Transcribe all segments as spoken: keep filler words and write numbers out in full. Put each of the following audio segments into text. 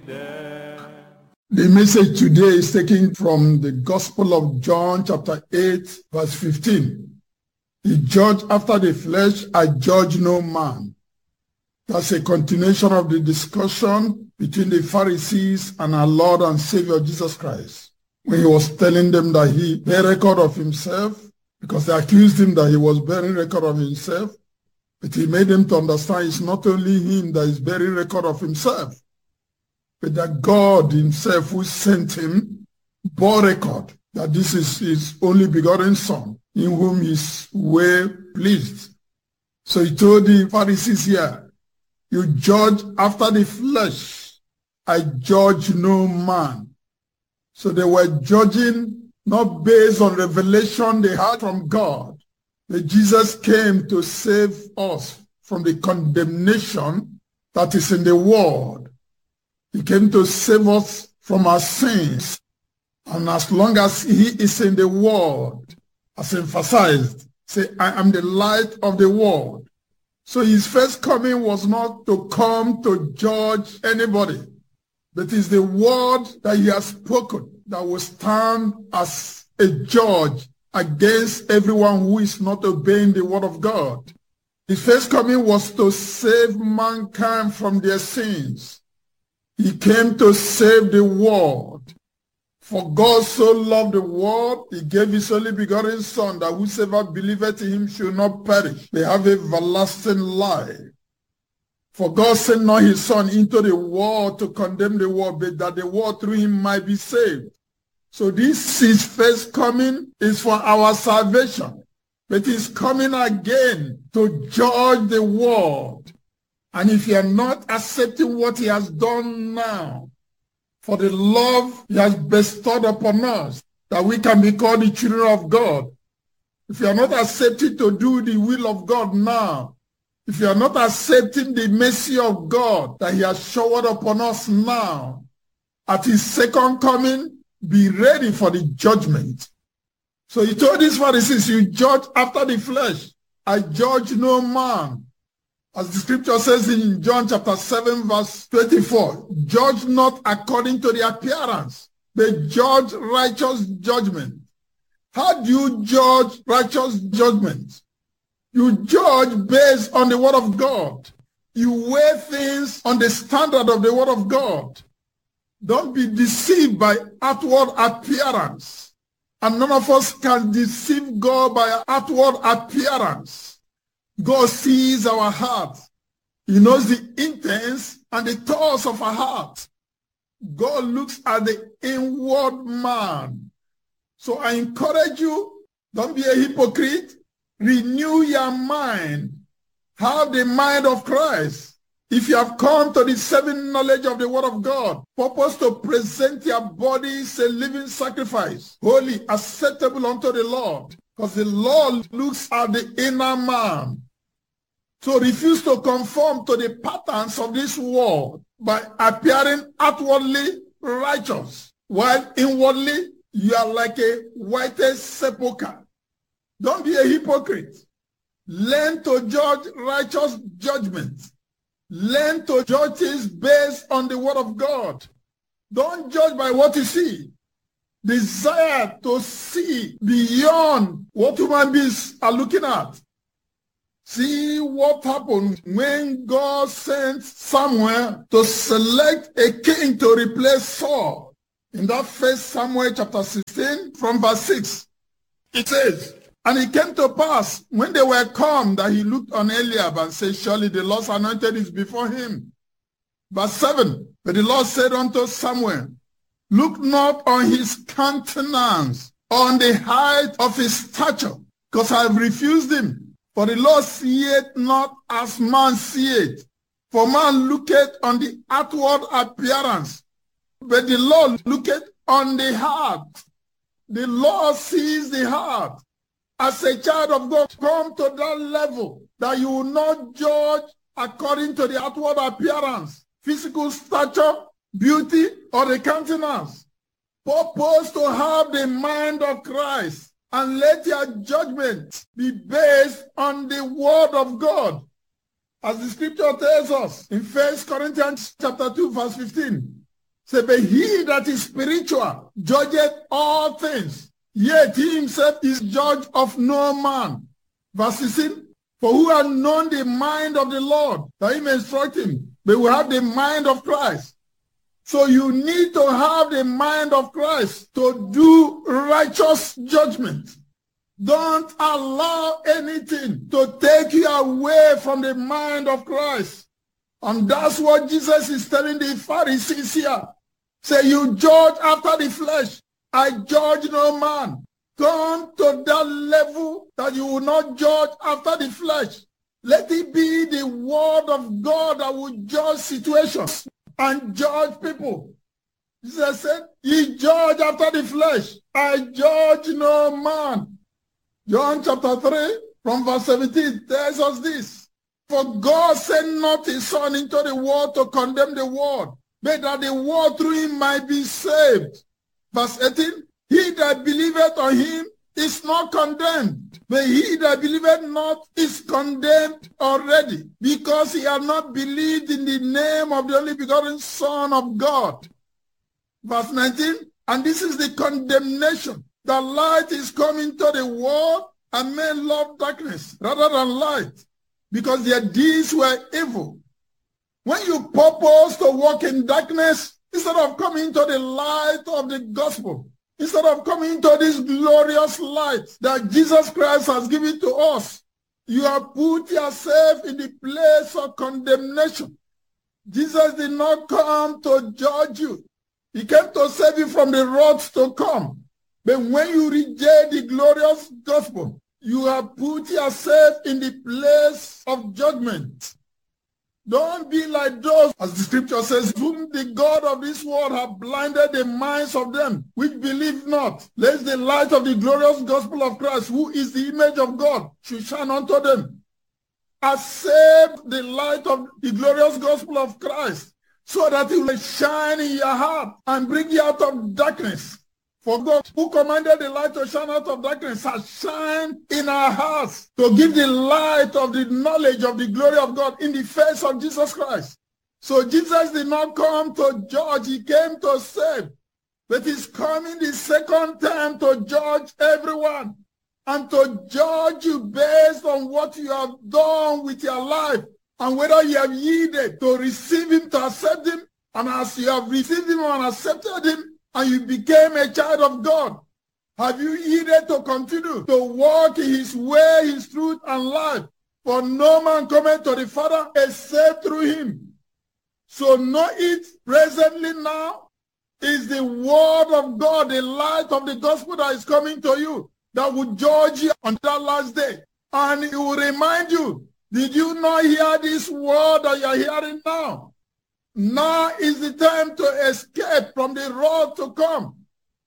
them. The message today is taken from the Gospel of John chapter eight verse fifteen. He judged after the flesh, I judge no man. That's a continuation of the discussion between the Pharisees and our Lord and Savior Jesus Christ, when he was telling them that he bear record of himself, because they accused him that he was bearing record of himself. But he made them to understand it's not only him that is bearing record of himself, but that God himself who sent him bore record that this is his only begotten Son, in whom he is well pleased. So he told the Pharisees here, you judge after the flesh, I judge no man. So they were judging not based on revelation they had from God, but Jesus came to save us from the condemnation that is in the world. He came to save us from our sins. And as long as he is in the world, as emphasized, say, I am the light of the world. So his first coming was not to come to judge anybody, but it's the word that he has spoken that will stand as a judge against everyone who is not obeying the word of God. His first coming was to save mankind from their sins. He came to save the world. For God so loved the world, he gave his only begotten Son, that whosoever believeth in him should not perish, they have everlasting life. For God sent not his Son into the world to condemn the world, but that the world through him might be saved. So this his first coming is for our salvation, but he's coming again to judge the world. And if you are not accepting what he has done now, for the love he has bestowed upon us, that we can be called the children of God, if you are not accepting to do the will of God now, if you are not accepting the mercy of God that he has showered upon us now, at his second coming, be ready for the judgment. So he told these Pharisees, you judge after the flesh. I judge no man. As the scripture says in John chapter seven, verse twenty-four, judge not according to the appearance, but judge righteous judgment. How do you judge righteous judgment? You judge based on the word of God. You weigh things on the standard of the word of God. Don't be deceived by outward appearance. And none of us can deceive God by outward appearance. God sees our heart. He knows the intents and the thoughts of our heart. God looks at the inward man. So I encourage you, don't be a hypocrite. Renew your mind. Have the mind of Christ. If you have come to the saving knowledge of the word of God, purpose to present your bodies a living sacrifice, holy, acceptable unto the Lord. Because the Lord looks at the inner man. So refuse to conform to the patterns of this world by appearing outwardly righteous, while inwardly you are like a whited sepulchre. Don't be a hypocrite. Learn to judge righteous judgment. Learn to judge things based on the word of God. Don't judge by what you see. Desire to see beyond what human beings are looking at. See what happened when God sent Samuel to select a king to replace Saul. In that first Samuel chapter sixteen from verse six, it says, and it came to pass when they were come that he looked on Eliab and said, surely the Lord's anointed is before him. Verse seven, but the Lord said unto Samuel, look not on his countenance, on the height of his stature, because I have refused him. For the Lord seeth not as man seeth. For man looketh on the outward appearance, but the Lord looketh on the heart. The Lord sees the heart. As a child of God, come to that level that you will not judge according to the outward appearance, physical stature, beauty, or the countenance. Purpose to have the mind of Christ. And let your judgment be based on the word of God. As the scripture tells us in First Corinthians chapter two, verse fifteen, Say, but he that is spiritual judgeth all things, yet he himself is judge of no man. Verse sixteen, for who hath known the mind of the Lord, that he may instruct him? But we have the mind of Christ. So you need to have the mind of Christ to do righteous judgment. Don't allow anything to take you away from the mind of Christ. And that's what Jesus is telling the Pharisees here. Say, you judge after the flesh. I judge no man. Come to that level that you will not judge after the flesh. Let it be the word of God that will judge situations and judge people. Jesus said, ye judge after the flesh. I judge no man. John chapter three, from verse seventeen, tells us this. For God sent not his Son into the world to condemn the world, but that the world through him might be saved. Verse eighteen, he that believeth on him is not condemned, but he that believeth not is condemned already, because he had not believed in the name of the only begotten Son of God. Verse nineteen, and this is the condemnation. The light is coming to the world, and men love darkness rather than light, because their deeds were evil. When you purpose to walk in darkness, instead of coming to the light of the gospel, instead of coming to this glorious light that Jesus Christ has given to us, you have put yourself in the place of condemnation. Jesus did not come to judge you. He came to save you from the wrath to come. But when you reject the glorious gospel, you have put yourself in the place of judgment. Don't be like those, as the scripture says, whom the God of this world have blinded the minds of them which believe not, lest the light of the glorious gospel of Christ, who is the image of God, should shine unto them. Accept the light of the glorious gospel of Christ, so that it will shine in your heart and bring you out of darkness. For God, who commanded the light to shine out of darkness, has shined in our hearts to give the light of the knowledge of the glory of God in the face of Jesus Christ. So Jesus did not come to judge, he came to save. But he's coming the second time to judge everyone and to judge you based on what you have done with your life and whether you have yielded to receive him, to accept him. And as you have received him and accepted him, and you became a child of God, have you yielded to continue to walk in his way, his truth, and life? For no man cometh to the Father except through him. So know it presently now is the word of God, the light of the gospel that is coming to you, that will judge you on that last day. And it will remind you, did you not hear this word that you are hearing now? Now is the time to escape from the wrath to come.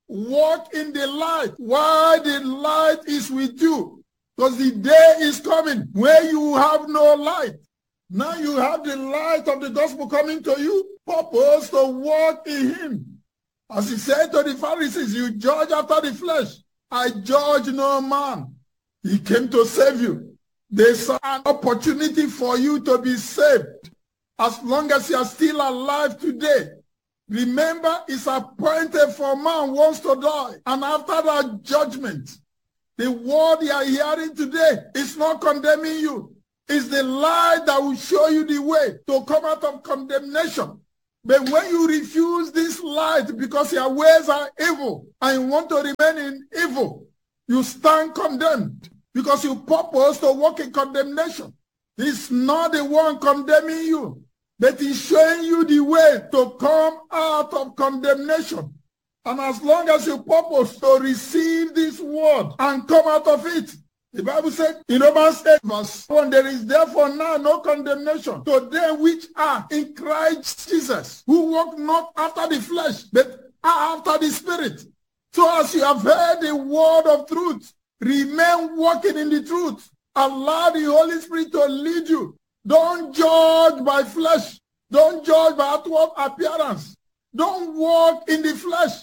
Walk in the light while the light is with you. Because the day is coming where you have no light. Now you have the light of the gospel coming to you. Purpose to walk in him. As he said to the Pharisees, you judge after the flesh. I judge no man. He came to save you. There's an opportunity for you to be saved. As long as you are still alive today, remember it's appointed for man once to die. And after that judgment, the word you are hearing today is not condemning you. It's the light that will show you the way to come out of condemnation. But when you refuse this light because your ways are evil and you want to remain in evil, you stand condemned because you purpose to walk in condemnation. He's not the one condemning you, but he's showing you the way to come out of condemnation. And as long as you purpose to receive this word and come out of it, the Bible said in Romans eight verse one, there is therefore now no condemnation to them which are in Christ Jesus, who walk not after the flesh, but are after the Spirit. So as you have heard the word of truth, remain walking in the truth. Allow the Holy Spirit to lead you. Don't judge by flesh. Don't judge by outward appearance. Don't walk in the flesh.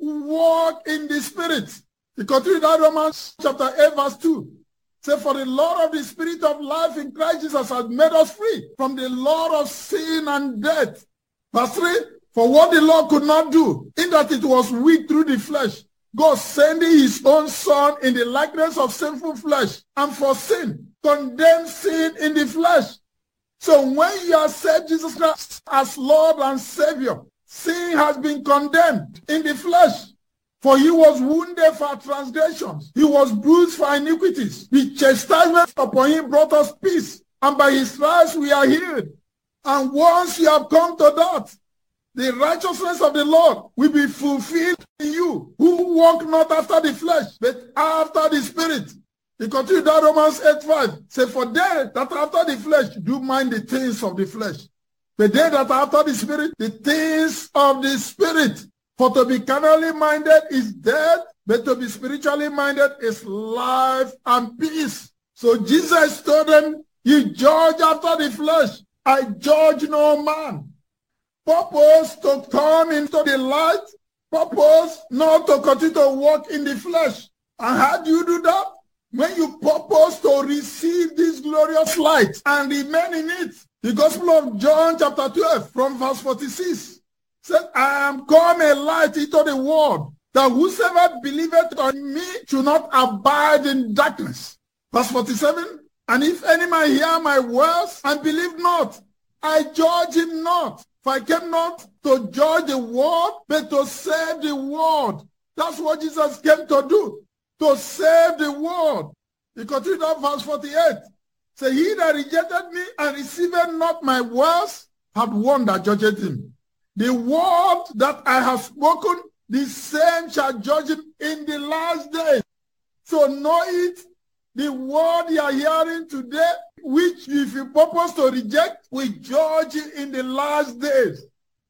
Walk in the Spirit. He continued that Romans chapter eight verse two. Say, for the Lord of the Spirit of life in Christ Jesus has made us free from the law of sin and death. Verse three, For what the law could not do, in that it was weak through the flesh, God sending his own Son in the likeness of sinful flesh, and for sin, condemned sin in the flesh. So when you accept Jesus Christ as Lord and Savior, sin has been condemned in the flesh. For he was wounded for our transgressions. He was bruised for our iniquities. The chastisement upon him brought us peace. And by his stripes we are healed. And once you have come to that, the righteousness of the Lord will be fulfilled in you, who walk not after the flesh, but after the Spirit. He continued that Romans eight five. Say, for they that are after the flesh do mind the things of the flesh. But they that are after the Spirit, the things of the Spirit. For to be carnally minded is death, but to be spiritually minded is life and peace. So Jesus told them, you judge after the flesh. I judge no man. Purpose to come into the light. Purpose not to continue to walk in the flesh. And how do you do that? When you purpose to receive this glorious light and remain in it. The Gospel of John chapter twelve from verse forty-six said, I am come a light into the world, that whosoever believeth on me should not abide in darkness. Verse forty-seven, and if any man hear my words and believe not, I judge him not. For I came not to judge the world, but to save the world. That's what Jesus came to do, to save the world. He continued on verse forty-eight. Say, he that rejected me and received not my words had one that judged him. The word that I have spoken, the same shall judge him in the last day. So know it, the word you are hearing today, which if you purpose to reject, will judge you in the last days.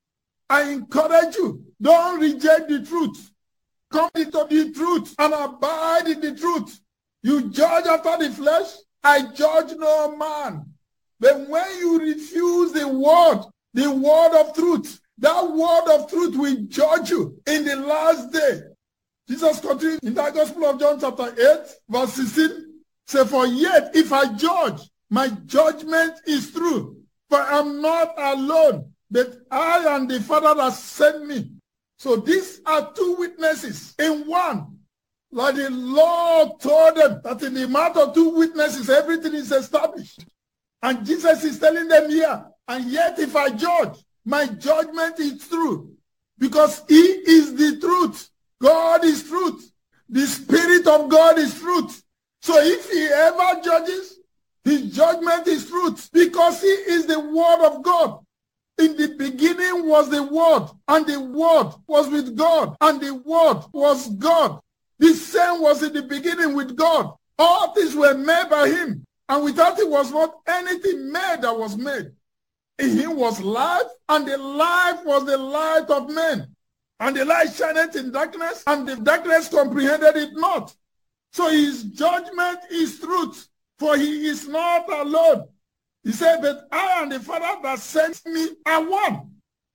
I encourage you, don't reject the truth. Come into the truth and abide in the truth. You judge after the flesh, I judge no man. But when you refuse the word, the word of truth, that word of truth will judge you in the last day. Jesus continued in the Gospel of John chapter eight, verse sixteen. Say, for yet if I judge, my judgment is true. For I am not alone, but I and the Father that sent me. So these are two witnesses in one. Like the Lord told them that in the mouth of two witnesses, everything is established. And Jesus is telling them here, and yet if I judge, my judgment is true. Because he is the truth. God is truth. The Spirit of God is truth. So if he ever judges, his judgment is truth. Because he is the Word of God. In the beginning was the Word, and the Word was with God, and the Word was God. The same was in the beginning with God. All things were made by him, and without him was not anything made that was made. In him was life, and the life was the light of men. And the light shineth in darkness, and the darkness comprehended it not. So his judgment is truth, for he is not alone. He said, but I and the Father that sent me are one.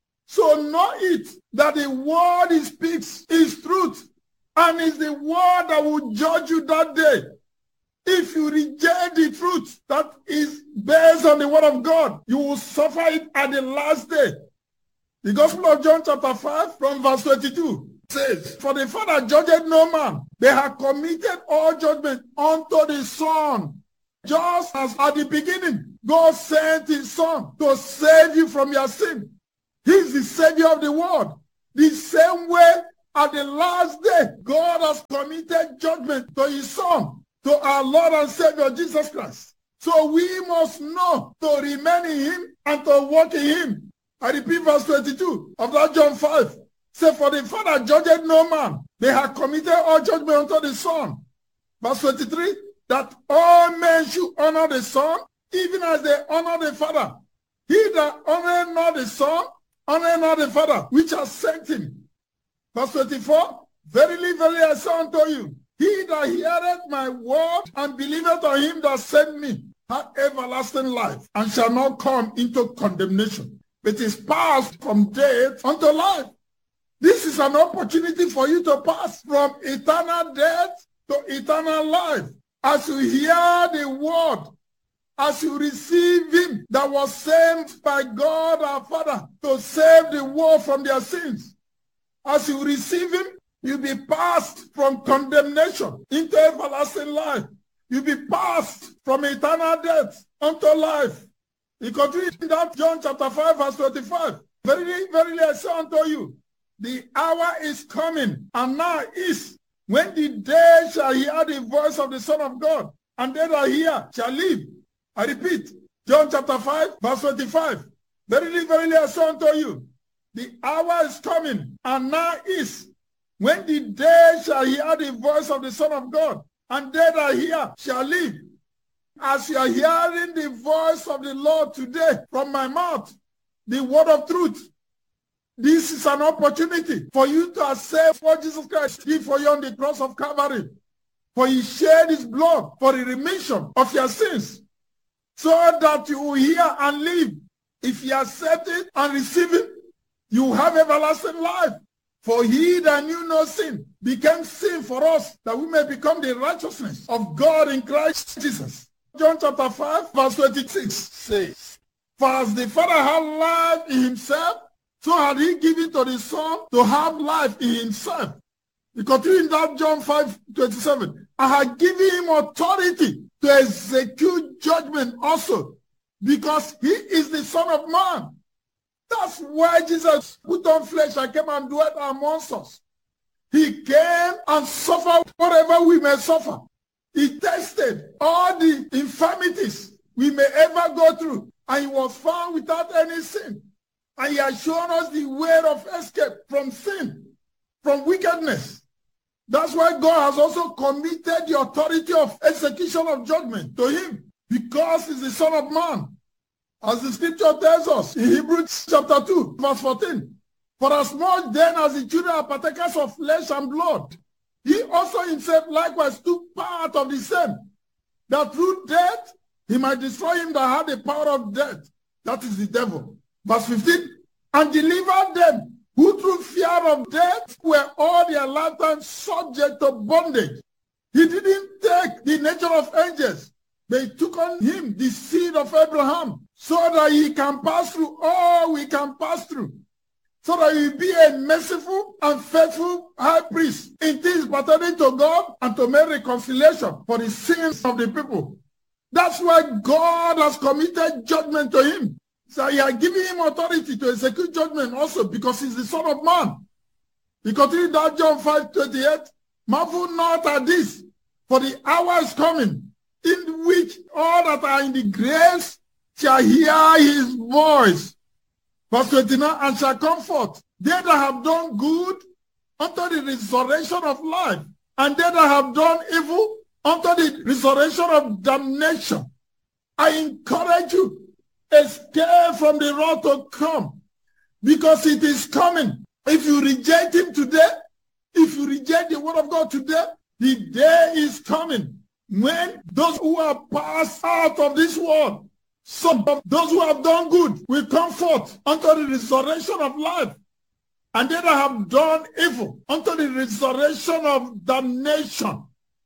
So know it, that the word he speaks is truth, and is the word that will judge you that day. If you reject the truth that is based on the word of God, you will suffer it at the last day. The Gospel of John chapter five from verse twenty-two says, for the Father judged no man. They have committed all judgment unto the Son. Just as at the beginning, God sent his Son to save you from your sin. He is the Savior of the world. The same way at the last day, God has committed judgment to his Son, to our Lord and Savior Jesus Christ. So we must know to remain in him and to walk in him. I repeat verse twenty-two of that John five. Say, for the Father judged no man. They have committed all judgment unto the Son. Verse twenty-three, that all men should honor the Son, even as they honor the Father. He that honoreth not the Son, honoreth not the Father, which has sent him. Verse twenty-four, verily, verily, I say unto you, he that heareth my word and believeth on him that sent me hath everlasting life, and shall not come into condemnation, but is passed from death unto life. This is an opportunity for you to pass from eternal death to eternal life. As you hear the word As you receive him that was sent by God our Father to save the world from their sins, as you receive him, you'll be passed from condemnation into everlasting life. You'll be passed from eternal death unto life. He continues in that John chapter five, verse twenty-five. Verily, verily, I say unto you, the hour is coming, and now is, when the dead shall hear the voice of the Son of God, and they that hear shall live. I repeat, John chapter five, verse twenty-five. Verily, verily, I say unto you, the hour is coming, and now is, when the dead shall hear the voice of the Son of God, and they that hear shall live. As you are hearing the voice of the Lord today from my mouth, the word of truth, this is an opportunity for you to accept what Jesus Christ did for you on the cross of Calvary. For he shed his blood for the remission of your sins, so that you will hear and live. If you accept it and receive it, you have everlasting life. For he that knew no sin became sin for us, that we may become the righteousness of God in Christ Jesus. John chapter five, verse twenty-six says, for as the Father had life in himself, so had he given to the Son to have life in himself. We continue in that John five, twenty-seven. I had given him authority to execute judgment also, because he is the Son of Man. That's why Jesus put on flesh and came and dwelt amongst us. He came and suffered whatever we may suffer. He tested all the infirmities we may ever go through, and he was found without any sin. And he has shown us the way of escape from sin, from wickedness. That's why God has also committed the authority of execution of judgment to him, because he's the Son of Man. As the scripture tells us in Hebrews chapter two, verse fourteen, for as much then as the children are partakers of flesh and blood, he also himself likewise took part of the same, that through death he might destroy him that had the power of death, that is the devil. Verse fifteen, and deliver them who through fear of death were all their lifetime subject to bondage. He didn't take the nature of angels, but he took on him the seed of Abraham, so that he can pass through all we can pass through, so that he be a merciful and faithful high priest in things pertaining to God, and to make reconciliation for the sins of the people. That's why God has committed judgment to him. So he has given him authority to execute judgment also, because he's the Son of Man. He continued that John five twenty-eight, marvel not at this, for the hour is coming, in which all that are in the graves shall hear his voice. Verse twenty-nine, and shall comfort they that have done good unto the resurrection of life, and they that have done evil unto the resurrection of damnation. I encourage you, escape from the wrath to come, because it is coming. If you reject him today, if you reject the word of God today, the day is coming when those who are passed out of this world, some of those who have done good, will come forth unto the resurrection of life, and they that have done evil unto the resurrection of damnation.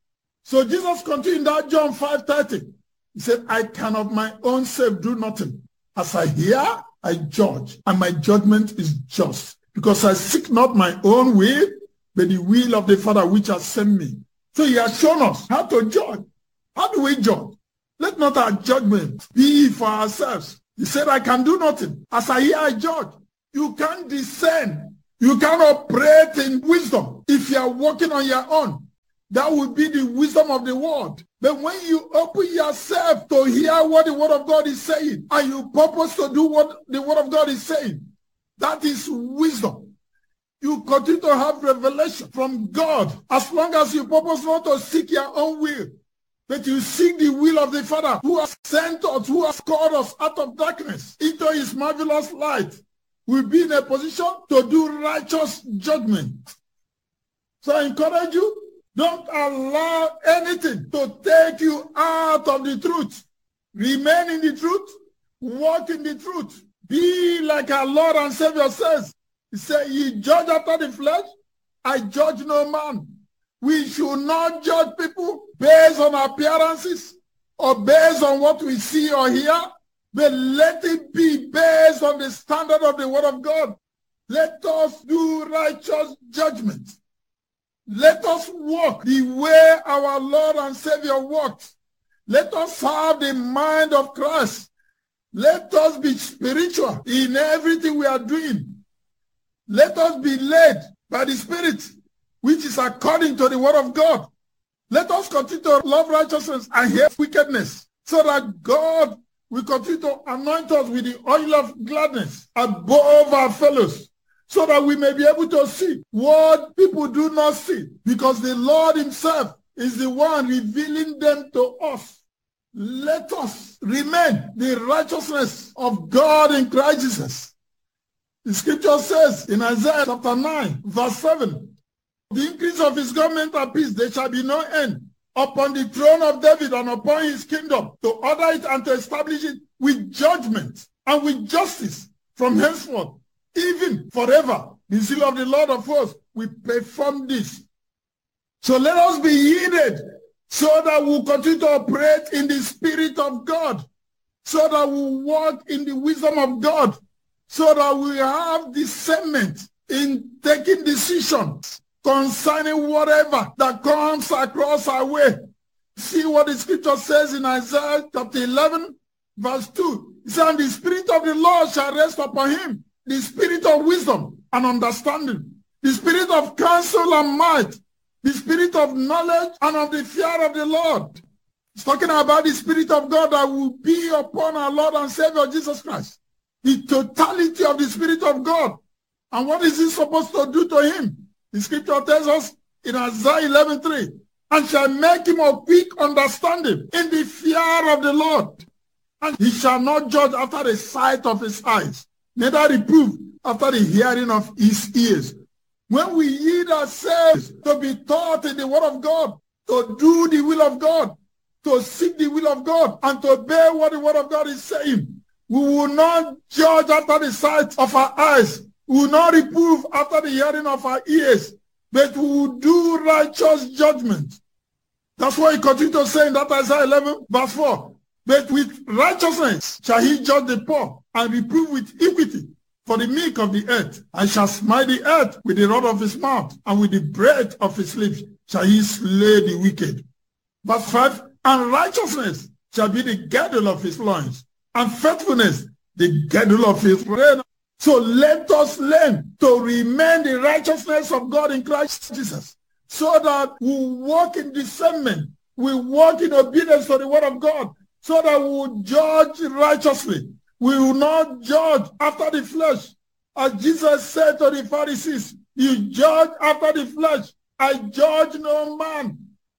So Jesus continued in that John five thirty. He said, I can of my own self do nothing. As I hear, I judge, and my judgment is just, because I seek not my own will, but the will of the Father which has sent me. So he has shown us how to judge. How do we judge? Let not our judgment be for ourselves. He said, I can do nothing. As I hear, I judge. You can't discern. You can't operate in wisdom if you are walking on your own. That would be the wisdom of the world. But when you open yourself to hear what the word of God is saying, and you purpose to do what the word of God is saying, that is wisdom. You continue to have revelation from God, as long as you purpose not to seek your own will, but you seek the will of the Father who has sent us, who has called us out of darkness into his marvelous light. We'll be in a position to do righteous judgment. So I encourage you, don't allow anything to take you out of the truth. Remain in the truth. Walk in the truth. Be like our Lord and Savior says. He said, ye judge after the flesh, I judge no man. We should not judge people based on appearances or based on what we see or hear, but let it be based on the standard of the word of God. Let us do righteous judgment. Let us walk the way our Lord and Savior walked. Let us have the mind of Christ. Let us be spiritual in everything we are doing. Let us be led by the Spirit, which is according to the word of God. Let us continue to love righteousness and hate wickedness, so that God will continue to anoint us with the oil of gladness above our fellows, so that we may be able to see what people do not see, because the Lord himself is the one revealing them to us. Let us remain the righteousness of God in Christ Jesus. The scripture says in Isaiah chapter nine, verse seven, the increase of his government and peace, there shall be no end, upon the throne of David and upon his kingdom, to order it and to establish it with judgment and with justice from henceforth, even forever. The seal of the Lord of hosts will perform this. So let us be yielded, so that we'll continue to operate in the Spirit of God, so that we'll walk in the wisdom of God, so that we have discernment in taking decisions concerning whatever that comes across our way. See what the scripture says in Isaiah chapter eleven, verse two. It says, and the Spirit of the Lord shall rest upon him, the Spirit of wisdom and understanding, the Spirit of counsel and might, the Spirit of knowledge and of the fear of the Lord. It's talking about the Spirit of God that will be upon our Lord and Savior Jesus Christ. The totality of the Spirit of God. And what is he supposed to do to him? The scripture tells us in Isaiah eleven three, and shall make him of quick understanding in the fear of the Lord. And he shall not judge after the sight of his eyes, neither reprove after the hearing of his ears. When we yield ourselves to be taught in the word of God, to do the will of God, to seek the will of God, and to obey what the word of God is saying, we will not judge after the sight of our eyes. We will not reprove after the hearing of our ears, but we will do righteous judgment. That's why he continues to say in that Isaiah eleven, verse four, but with righteousness shall he judge the poor, and reprove with equity for the meek of the earth, and shall smite the earth with the rod of his mouth, and with the breath of his lips shall he slay the wicked. Verse five, and righteousness shall be the girdle of his loins, and faithfulness the girdle of his reign. So let us learn to remain the righteousness of God in Christ Jesus, so that we walk in discernment, we walk in obedience to the word of God, so that we will judge righteously. We will not judge after the flesh. As Jesus said to the Pharisees, you judge after the flesh. I judge no man.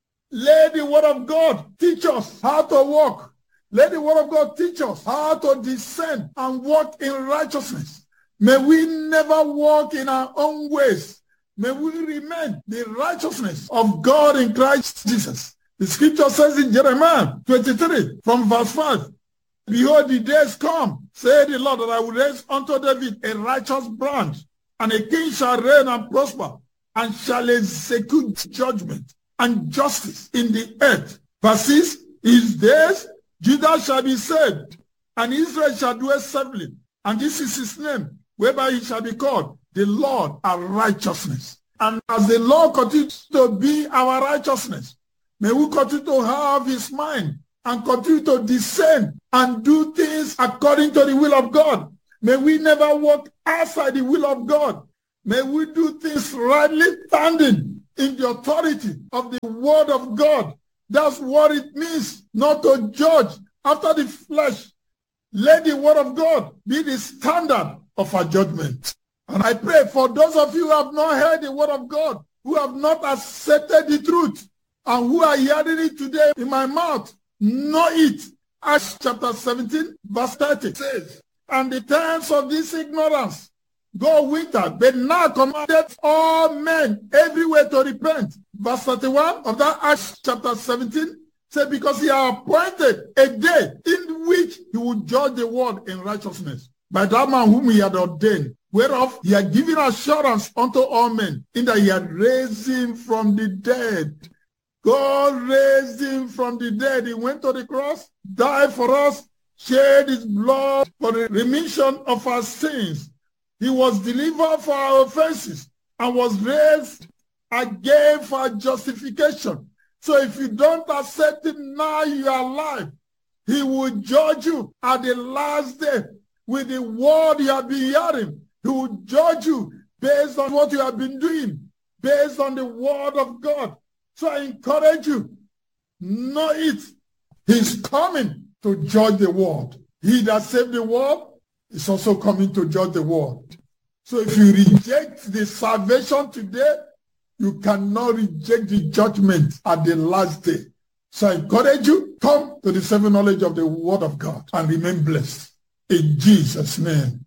Let the word of God teach us how to walk. Let the word of God teach us how to discern and walk in righteousness. May we never walk in our own ways. May we remain the righteousness of God in Christ Jesus. The scripture says in Jeremiah twenty-three from verse five, behold, the days come, say the Lord, that I will raise unto David a righteous branch, and a king shall reign and prosper, and shall execute judgment and justice in the earth. Verse six, his days Judah shall be saved, and Israel shall dwell safely, and this is his name, whereby he shall be called the Lord our righteousness. And as the Lord continues to be our righteousness, may we continue to have his mind and continue to discern and do things according to the will of God. May we never walk outside the will of God. May we do things rightly, standing in the authority of the word of God. That's what it means, not to judge after the flesh. Let the word of God be the standard of our judgment. And I pray for those of you who have not heard the word of God, who have not accepted the truth, and who are hearing it today in my mouth, know it. Acts chapter seventeen, verse thirty says, and the times of this ignorance go winter, but now commanded all men everywhere to repent. Verse thirty-one of that Acts chapter seventeen says, because he has appointed a day in which he will judge the world in righteousness by that man whom he had ordained, whereof he had given assurance unto all men, in that he had raised him from the dead. God raised him from the dead. He went to the cross, died for us, shed his blood for the remission of our sins. He was delivered for our offenses and was raised again for justification. So if you don't accept him now, you are alive. He will judge you at the last day with the word you have been hearing. He will judge you based on what you have been doing, based on the word of God. So I encourage you, know it. He's coming to judge the world. He that saved the world is also coming to judge the world. So if you reject the salvation today, you cannot reject the judgment at the last day. So I encourage you, come to the saving knowledge of the word of God and remain blessed. In Jesus' name.